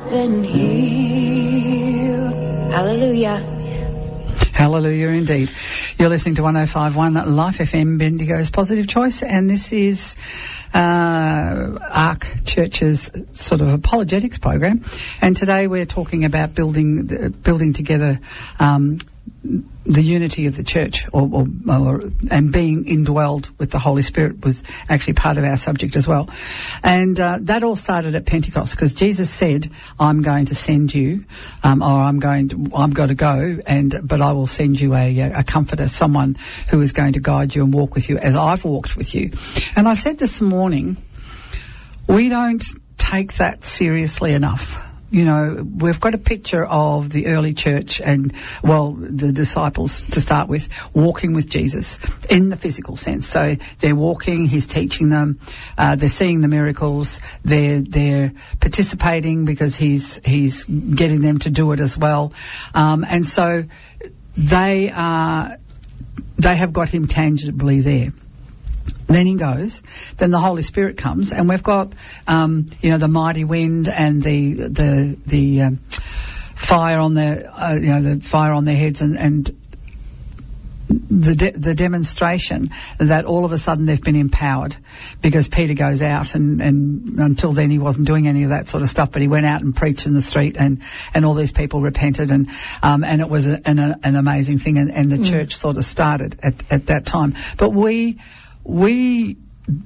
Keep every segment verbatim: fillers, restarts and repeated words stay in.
and heal. Hallelujah. Hallelujah indeed. You're listening to one oh five point one Life F M, Bendigo's Positive Choice, and this is uh, Ark Church's sort of apologetics program. And today we're talking about building the, building together um, the unity of the church, or, or, or and being indwelled with the Holy Spirit was actually part of our subject as well. And uh, that all started at Pentecost, because Jesus said, "I'm going to send you, um, or I'm going to, I'm going to go, and but I will send you a, a comforter, someone who is going to guide you and walk with you as I've walked with you." And I said this morning, we don't take that seriously enough. You know, we've got a picture of the early church and, well, the disciples to start with, walking with Jesus in the physical sense. So they're walking, he's teaching them, uh, they're seeing the miracles, they're, they're participating because he's, he's getting them to do it as well. Um, and so they are, they have got him tangibly there. Then he goes, then the Holy Spirit comes, and we've got, um, you know, the mighty wind and the the the um, fire on their, uh, you know, the fire on their heads, and, and the de- the demonstration that all of a sudden they've been empowered, because Peter goes out, and, and until then he wasn't doing any of that sort of stuff, but he went out and preached in the street, and, and all these people repented, and um, and it was a, an, a, an amazing thing, and, and the mm. church sort of started at, at that time. But we. We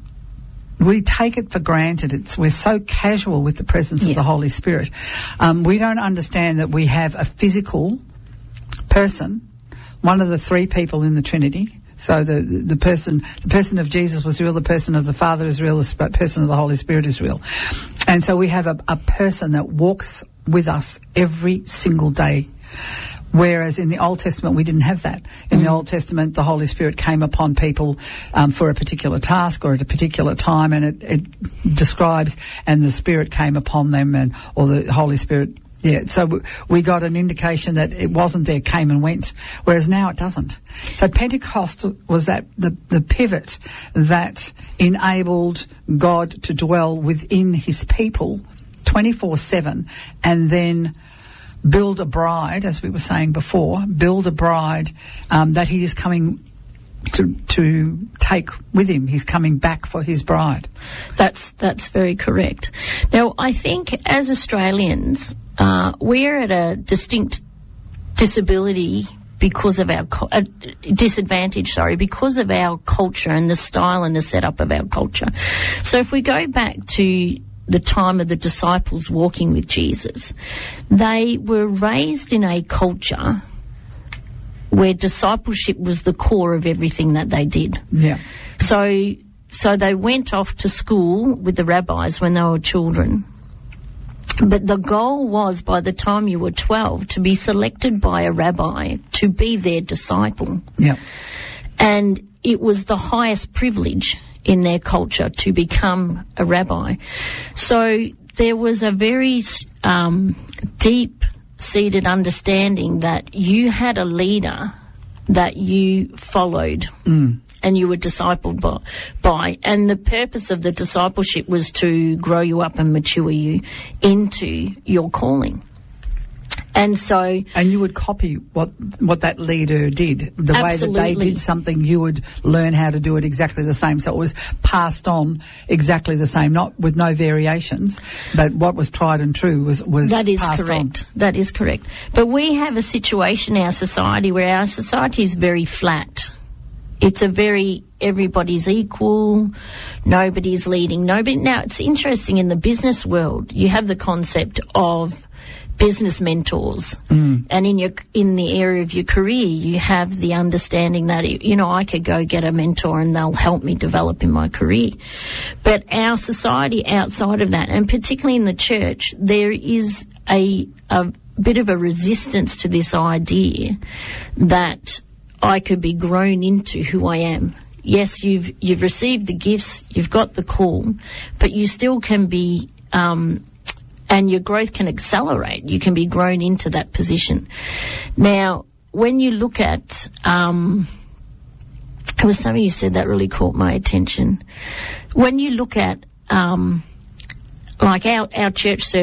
we take it for granted. It's we're so casual with the presence yeah. of the Holy Spirit. Um, we don't understand that we have a physical person, one of the three people in the Trinity. So the the person the person of Jesus was real, the person of the Father is real, the person of the Holy Spirit is real. And so we have a, a person that walks with us every single day. Whereas in the Old Testament, we didn't have that. In mm. the Old Testament, the Holy Spirit came upon people um, for a particular task or at a particular time, and it, it describes, and the Spirit came upon them, and or the Holy Spirit. Yeah, so we got an indication that it wasn't there, came and went, whereas now it doesn't. So Pentecost was that the, the pivot that enabled God to dwell within his people twenty-four seven, and then build a bride, as we were saying before, build a bride um, that he is coming to to take with him. He's coming back for his bride. That's that's very correct. Now, I think as Australians, uh, we're at a distinct disability because of our co- uh, disadvantage, sorry, because of our culture and the style and the setup of our culture. So if we go back to the time of the disciples walking with Jesus, they were raised in a culture where discipleship was the core of everything that they did. Yeah. So, so they went off to school with the rabbis when they were children. But the goal was, by the time you were twelve, to be selected by a rabbi to be their disciple. Yeah. And it was the highest privilege in their culture to become a rabbi. So there was a very um, deep-seated understanding that you had a leader that you followed mm. and you were discipled by, by. And the purpose of the discipleship was to grow you up and mature you into your calling. And so... And you would copy what what that leader did. The absolutely. way that they did something, you would learn how to do it exactly the same. So it was passed on exactly the same, not with no variations, but what was tried and true was, was that is passed correct. on. That is correct. But we have a situation in our society where our society is very flat. It's a very, everybody's equal, nobody's leading, nobody. Now, it's interesting in the business world, you have the concept of business mentors, mm. and in your in the area of your career, you have the understanding that, you know, I could go get a mentor and they'll help me develop in my career. But our society outside of that, and particularly in the church, there is a a bit of a resistance to this idea that I could be grown into who I am. Yes, you've you've received the gifts, you've got the call, but you still can be. Um, And your growth can accelerate. You can be grown into that position. Now, when you look at, um, it was something you said that really caught my attention. When you look at, um, like our, our church service,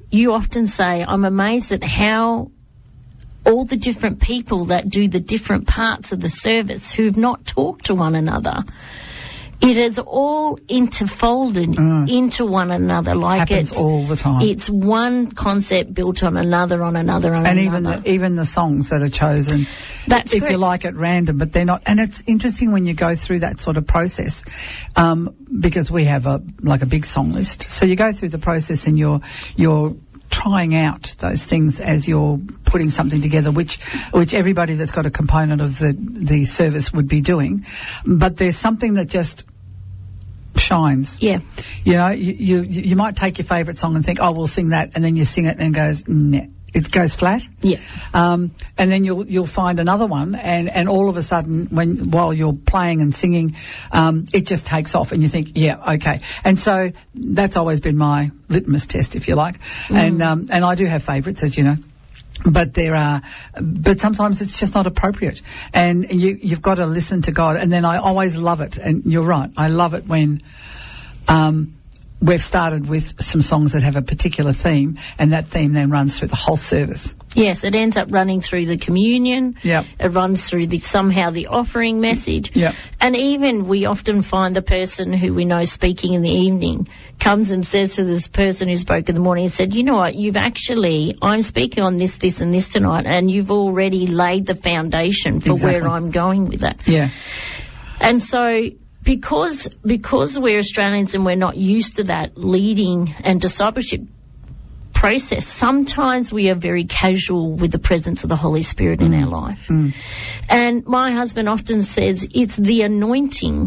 you often say, I'm amazed at how all the different people that do the different parts of the service who've not talked to one another, it is all interfolded mm. into one another. Like happens it's all the time. It's one concept built on another, on another, on and another. even the, even the songs that are chosen, That's if correct. you like, at random, but they're not. And it's interesting when you go through that sort of process, um, because we have a like a big song list. So you go through the process and you're you're trying out those things as you're putting something together, which which everybody that's got a component of the the service would be doing. But there's something that just shines. Yeah. You know, you, you you might take your favourite song and think, oh, we'll sing that, and then you sing it and it goes, nah. It goes flat. Yeah. Um, and then you'll you'll find another one, and, and all of a sudden, when while you're playing and singing, um, it just takes off, and you think, yeah, okay. And so that's always been my litmus test, if you like. Mm. And um, and I do have favourites, as you know. But there are, but sometimes it's just not appropriate, and you you've got to listen to God. And then I always love it, and you're right, I love it when, um. we've started with some songs that have a particular theme, and that theme then runs through the whole service. Yes, it ends up running through the communion. Yep. It runs through the somehow the offering message. Yep. And even we often find the person who we know speaking in the evening comes and says to this person who spoke in the morning and said, you know what, you've actually, I'm speaking on this, this and this tonight, and you've already laid the foundation for Exactly. where I'm going with that. Yeah. And so because because we're Australians and we're not used to that leading and discipleship process, sometimes we are very casual with the presence of the Holy Spirit mm. in our life. Mm. And my husband often says it's the anointing